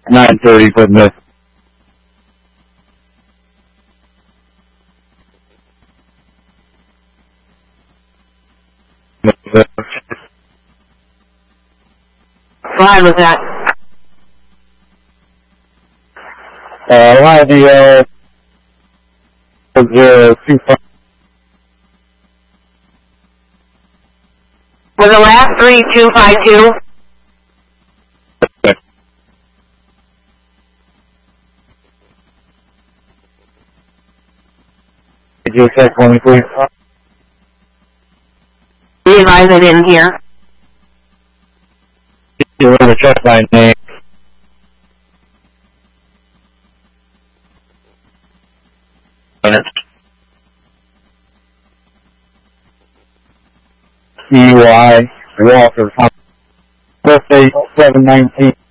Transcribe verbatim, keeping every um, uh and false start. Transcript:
nine thirty for miss. Fine with that. Uh, Y D L zero two five. For the last three, two five two. Could you check for me, please? Be advised I didn't hear. You want to check my name? E Y Walker. Birthday seven nineteen.